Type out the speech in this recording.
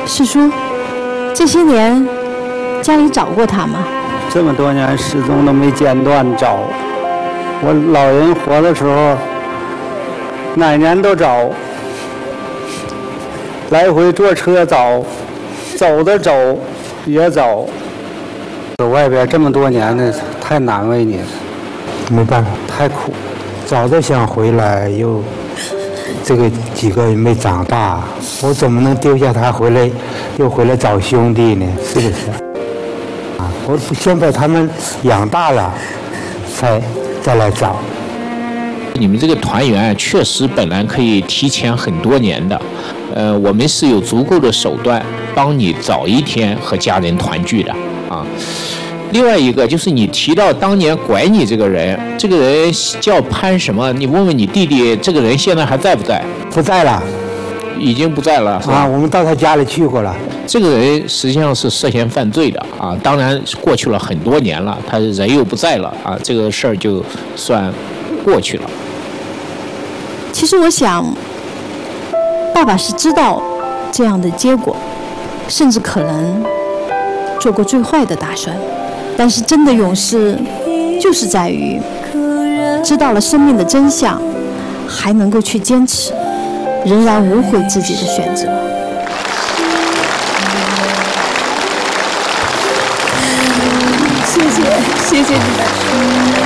师叔，这些年家里找过他吗？ 这么多年始终都没间断找。我老人活的时候，哪年都找，来回坐车找，走的走也找。在外边这么多年的，太难为你了， 没办法， 太苦。 早就想回来，又这个几个人没长大，我怎么能丢下他回来，又回来找兄弟呢？是不是？啊，我先把他们养大了，再来找。 你们这个团圆确实本来可以提前很多年的，我们是有足够的手段帮你早一天和家人团聚的啊。另外一个就是你提到当年拐你这个人叫潘什么？你问问你弟弟，这个人现在还在不在？ 不在了， 已经不在了，是吧？ 啊，我们到他家里去过了。 这个人实际上是涉嫌犯罪的啊，当然过去了很多年了，他人又不在了啊，这个事儿就算过去了。 其实我想，爸爸是知道这样的结果，甚至可能做过最坏的打算。但是真的勇士，就是在于知道了生命的真相，还能够去坚持，仍然无悔自己的选择。 谢谢你们。